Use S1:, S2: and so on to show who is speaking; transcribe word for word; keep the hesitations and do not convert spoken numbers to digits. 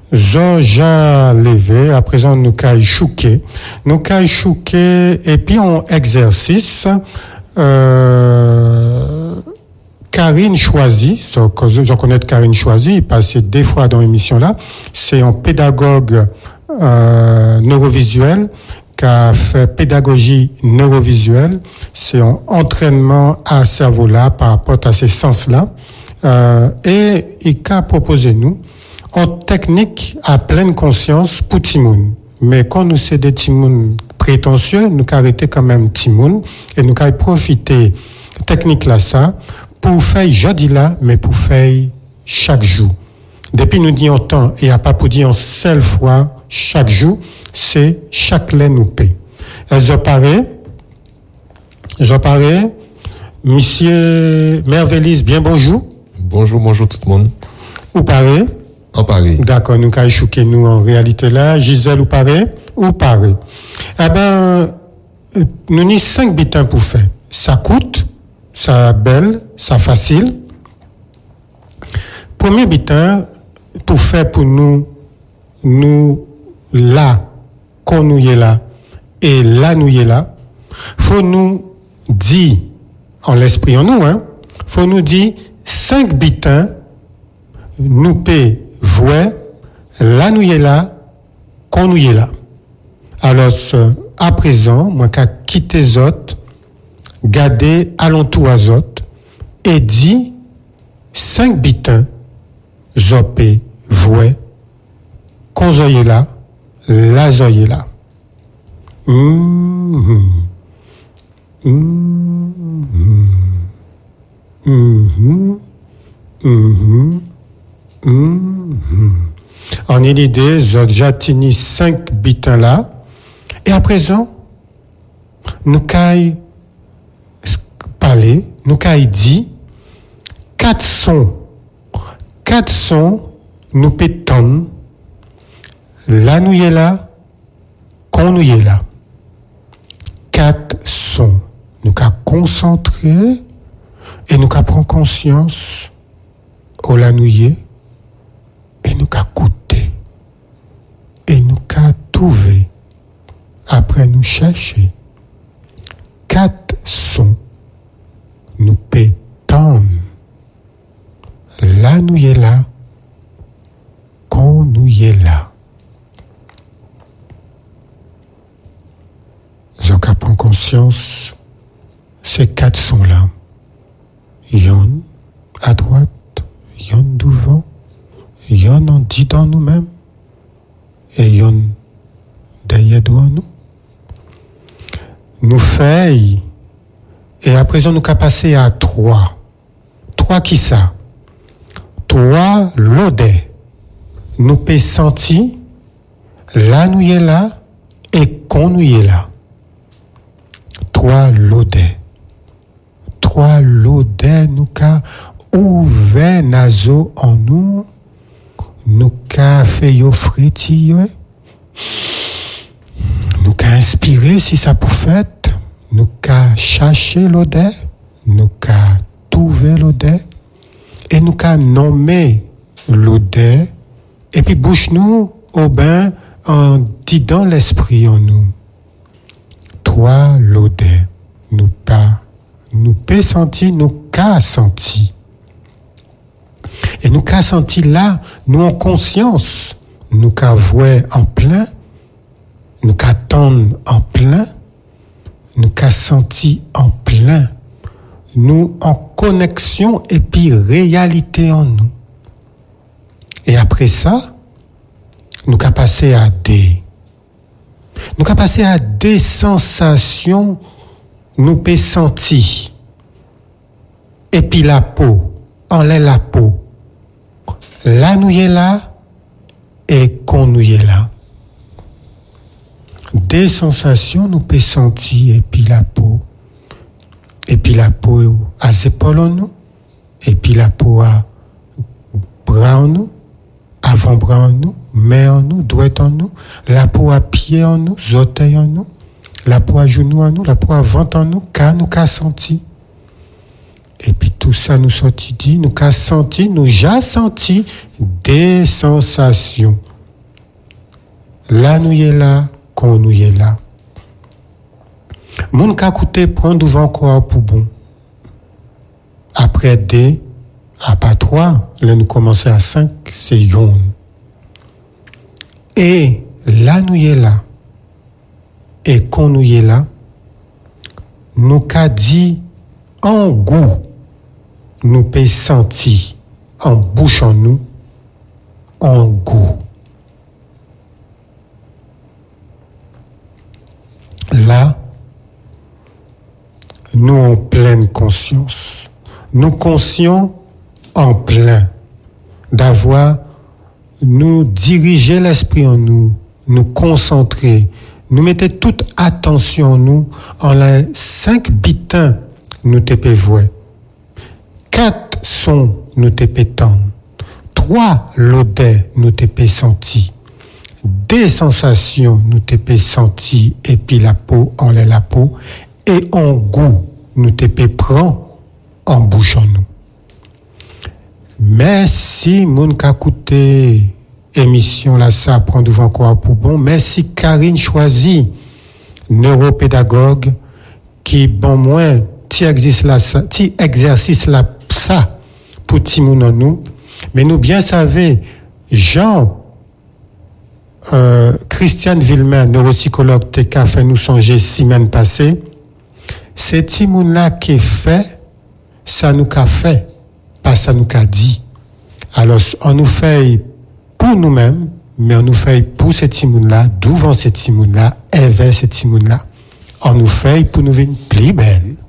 S1: Zoja levé, à présent nous caille chouquer. Nous caille chouquer et puis on exercice euh, Karine Choisy, je connais Karine Choisy, il passait des fois dans l'émission là, c'est un pédagogue euh, neurovisuel qui a fait pédagogie neurovisuelle, c'est un entraînement à cerveau là par rapport à ces sens là, euh, et il a proposé nous en technique à pleine conscience pour Timoun. Mais quand nous sommes des Timoun prétentieux, nous arrêter quand même Timoun et nous avons profiter technique là ça pour faire jeudi là, mais pour faire chaque jour. Depuis nous disons temps et à pas pour dire une seule fois chaque jour, c'est chaque lait nous paie. Je parais, je parais, Monsieur Mervelis, bien bonjour.
S2: Bonjour, bonjour tout le monde.
S1: Ou pareil?
S2: En Paris.
S1: D'accord, nous avons choqué nous en réalité là. Gisèle ou pareil? Ou pareil? Eh ben, nous avons cinq bitins pour faire. Ça coûte, ça belle, ça facile. Premier bitin pour faire pour nous, nous là, qu'on nous y est là, et là nous y est là, faut nous dire, en l'esprit en nous, hein, faut nous dire cinq bitins, nous paie voix, là nous y est là, qu'on nous y est là. Alors, à présent, moi, qu'à quitter les autres, garder alentour à autres, et dit, cinq bitins, zopé, voix, qu'on zoye là, là zoye là. Mm-hmm. Mm-hmm. Mm-hmm. Mm-hmm. Mm-hmm. En l'idée, j'ai tenu cinq bitins là, et à présent, nous caille parler, nous caille dit, quatre sons, quatre sons, nous pétons, là nous y est là, qu'on nous y est là. Quatre sons, nous qu'à concentrer, et nous qu'à prendre conscience, au la nous y est, et nous qu'à goûter, et nous qu'à trouver, après nous chercher, quatre sons, nous pétons, là nous y est là, qu'on nous y est là. Donc à prendre conscience, ces quatre sons là, yon à droite, yon devant, yon en dit dans nous-mêmes, et yon derrière devant nous. Nous faisons, et à présent nous qu'à passer à trois. Trois qui ça? Trois l'odeur. Nous peut sentir, là nous y est là, et qu'on nous y est là. Trois l'odeur. Trois l'odeur nous qu'a ouvert naso en nous, nous qu'a fait yo frétiller, nous qu'a inspiré si ça pour fait, nous qu'a cherché l'odeur, nous qu'a trouvé l'odeur, et nous qu'a nommé l'odeur, et puis bouche nous au bain en disant l'esprit en nous. Trois l'odeur, nous pas, nous peut sentir, nous qu'a senti. Et nous qu'a senti là, nous en conscience, nous qu'a voué en plein, nous qu'a tendre en plein, nous qu'a senti en plein, nous en connexion et puis réalité en nous. Et après ça, nous qu'a passé à des, nous qu'a passé à des sensations, nous peut sentir. Et puis la peau, en l'air la peau. Là nous y est là, et qu'on nous y est là. Des sensations nous peut sentir, et puis la peau. Et puis la peau à épaules en nous, et puis la peau à bras en nous, avant-bras en nous, main en nous, doigt en nous, la peau à pied en nous, orteils en nous, la peau à genoux en nous, la peau à ventre en nous, car nous qu'a senti. Et puis tout ça nous sortit dit, nous qu'a senti, nous j'ai senti des sensations. là nous y est là, qu'on nous y est là. Moun ka koute prendre devant quoi pour bon. Après deux, à pas trois, là nous commençons à cinq, c'est yon. Et là nous y est là, et qu'on nous y est là, nous qu'a dit en goût, nous peut sentir en bouche en nous, en goût. Là, nous en pleine conscience, nous conscients en plein d'avoir nous diriger l'esprit en nous, nous concentrer, nous mettez toute attention en nous, en les cinq bitins nous te pévouer, quatre sons nous te pétendre, trois l'odeur nous te pé senti, des sensations nous te pé senti et puis la peau en les la peau et en goût nous te pé prend en bouche en nous. Merci moun ka koute émission là ça prend devant quoi pour bon. Merci Karine Choisy, neuropédagogue qui bon moins ti exercice là ça, ti exercice là ça pour ti moun en nous. Mais nous bien savez Jean euh, Christiane Villemin, neuropsychologue T K fait nous songer semaine passée. C'est ti moun là qui fait ça nous qu'a fait, pas ça nous qu'a dit. Alors on nous fait pour nous-mêmes, mais on nous fait pour ces timoun-là, devant ces timoun-là, et vers ces timoun-là. On nous fait pour nous venir plus belle.